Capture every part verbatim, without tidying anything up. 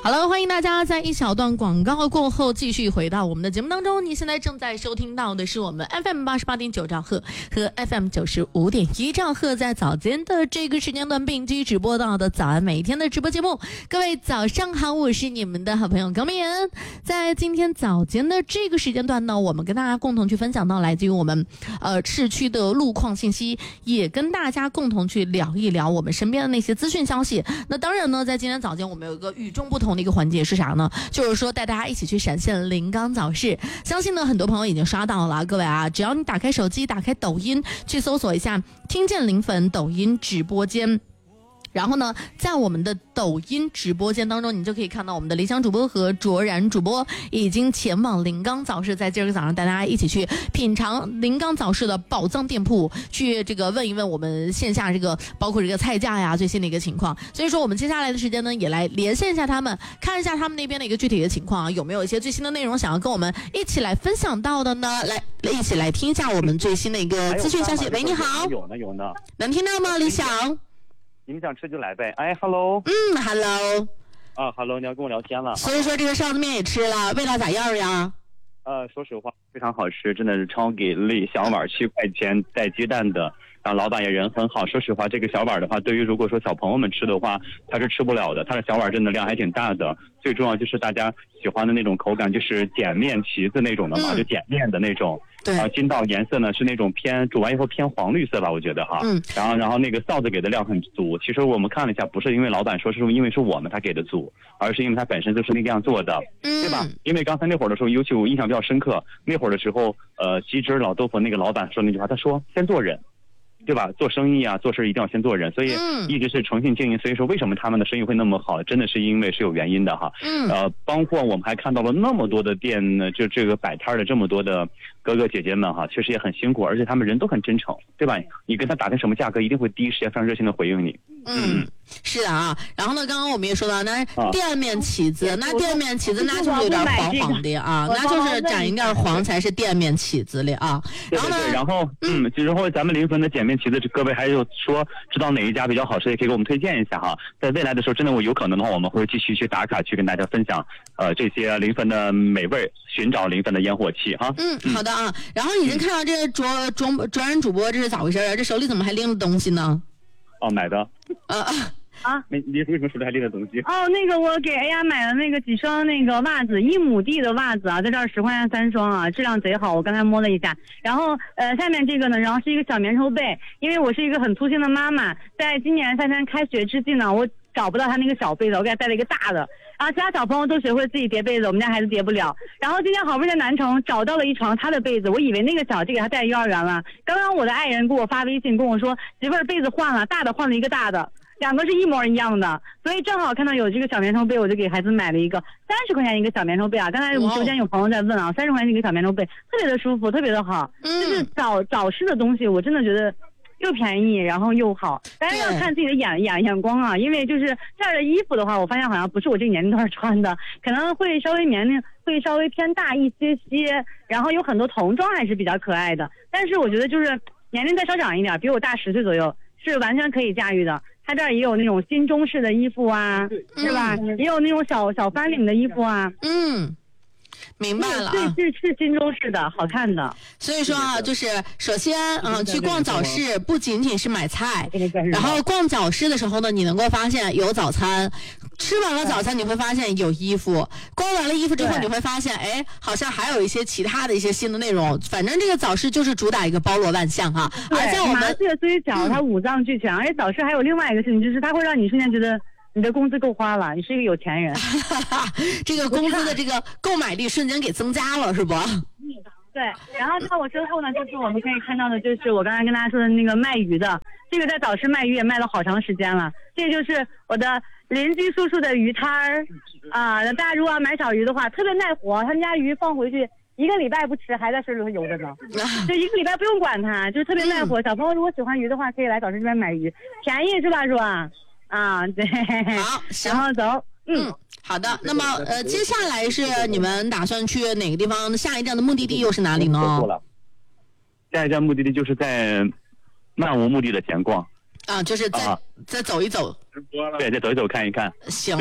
好了，欢迎大家在一小段广告过后继续回到我们的节目当中。你现在正在收听到的是我们 F M 八十八点九兆赫和 F M 九十五点一兆赫在早间的这个时间段并机直播到的早安每一天的直播节目。各位早上好，我是你们的好朋友高明妍。在今天早间的这个时间段呢，我们跟大家共同去分享到来自于我们呃市区的路况信息，也跟大家共同去聊一聊我们身边的那些资讯消息。那当然呢，在今天早间我们有一个与众不同的一个环节是啥呢？就是说带大家一起去闪现临港早市。相信呢很多朋友已经刷到了，各位啊，只要你打开手机，打开抖音，去搜索一下听见临粉抖音直播间。然后呢，在我们的抖音直播间当中，你就可以看到我们的理想主播和卓然主播已经前往临港早市，在今儿个早上带大家一起去品尝临港早市的宝藏店铺，去这个问一问我们线下这个包括这个菜价呀最新的一个情况。所以说我们接下来的时间呢，也来连线一下他们，看一下他们那边的一个具体的情况啊，有没有一些最新的内容想要跟我们一起来分享到的呢？来，一起来听一下我们最新的一个资讯消息。喂，你好。 有呢有呢。 能听到吗？理想。 你们想吃就来呗。哎 ，hello。 嗯 ，hello。 啊 ，hello， 你要跟我聊天了。 所以说这个臊子面也吃了，味道咋样呀？ 呃，说实话非常好吃，真的是超给力，小碗七块钱带鸡蛋的。然后老板也人很好，说实话，这个小碗的话，对于如果说小朋友们吃的话，他是吃不了的。它的小碗真的量还挺大的，最重要就是大家喜欢的那种口感，就是碱面旗子那种的嘛，嗯、就碱面的那种。对。啊，筋道颜色呢是那种偏煮完以后偏黄绿色吧，我觉得哈。嗯。然后然后那个臊子给的量很足，其实我们看了一下，不是因为老板说，是因为是我们他给的足，而是因为他本身就是那个样做的，嗯、对吧？因为刚才那会儿的时候，尤其我印象比较深刻，那会儿的时候，呃，鸡汁老豆腐那个老板说那句话，他说先做人。对吧？做生意啊，做事一定要先做人，所以一直是诚信经营。所以说，为什么他们的生意会那么好，真的是因为是有原因的哈。嗯。呃，包括我们还看到了那么多的店呢，就这个摆摊的这么多的哥哥姐姐们哈，确实也很辛苦，而且他们人都很真诚，对吧？你跟他打听什么价格，一定会第一时间非常热心的回应你。 嗯，是的啊。然后呢，刚刚我们也说到，那店面旗子，啊、那店面旗子那就是有点黄黄的啊，那就是沾一点黄才是店面旗子了啊。 然后呢，然后嗯，然后咱们临汾的碱面旗子，各位还有说知道哪一家比较好吃，也可以给我们推荐一下哈。在未来的时候，真的我有可能的话，我们会继续去打卡，去跟大家分享呃这些临汾的美味，寻找临汾的烟火气哈。 嗯，好的啊。然后已经看到这个卓卓卓然主播，这是咋回事啊？这手里怎么还拎着东西呢？ 哦，买的。 啊啊！没，你为什么手里还拎着东西？ 哦，那个我给 A 呀买了那个几双那个袜子，一亩地的袜子啊，在这儿十块钱三双啊，质量贼好，我刚才摸了一下。然后呃，下面这个呢，然后是一个小棉绸被，因为我是一个很粗心的妈妈，在今年夏天开学之际呢，我找不到他那个小被子，我给他带了一个大的。然后其他小朋友都学会自己叠被子，我们家孩子叠不了。然后今天好不容易在南城找到了一床他的被子，我以为那个小就给他带幼儿园了。刚刚我的爱人给我发微信跟我说，媳妇儿被子换了，大的换了一个大的，两个是一模一样的，所以正好看到有这个小棉绸被，我就给孩子买了一个三十块钱一个小棉绸被啊。刚才我们直播间有朋友在问啊，三十块钱一个小棉绸被，特别的舒服，特别的好。嗯、就是早早市的东西，我真的觉得又便宜，然后又好，当然要看自己的眼眼眼光啊。因为就是这样的衣服的话，我发现好像不是我这个年龄段穿的，可能会稍微年龄会稍微偏大一些些，然后有很多童装还是比较可爱的。但是我觉得就是年龄再稍长一点，比我大十岁左右，是完全可以驾驭的。它这儿也有那种新中式的衣服啊，是吧？嗯、也有那种小小翻领的衣服啊。 嗯。明白了， 对，是是新中式的，好看的。 所以说啊，就是首先，嗯、呃，去逛早市不仅仅是买菜，然后逛早市的时候呢，你能够发现有早餐，吃完了早餐你会发现有衣服，逛完了衣服之后你会发现，哎，好像还有一些其他的一些新的内容。反正这个早市就是主打一个包罗万象哈。而在我们麻雀虽小，它五脏俱全，而且早市还有另外一个事情，就是它会让你瞬间觉得你的工资够花了，你是一个有钱人。 这个工资的这个购买力瞬间给增加了，是不？ 对，然后在我身后呢，就是我们可以看到的，就是我刚才跟大家说的那个卖鱼的，这个在早市卖鱼也卖了好长时间了。这就是我的邻居叔叔的鱼摊儿啊，大家如果要买小鱼的话，特别耐活，他们家鱼放回去一个礼拜不吃，还在水里头游着呢，就一个礼拜不用管它，就是特别耐活。小朋友如果喜欢鱼的话，可以来早市这边买鱼，便宜是吧，是吧？啊，对， 好， 然后走，嗯。嗯好的，那么呃，接下来是你们打算去哪个地方？下一站的目的地又是哪里呢？ 下一站目的地就是在漫无目的的闲逛啊，就是再、啊、再走一走， 对，再走一走看一看。 行嘞，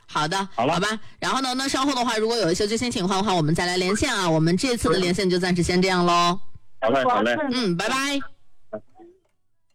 好的， 好了， 好吧。然后呢，那稍后的话，如果有一些最新情况的话，我们再来连线啊。我们这次的连线就暂时先这样喽。 好嘞，好嘞， 嗯，拜拜。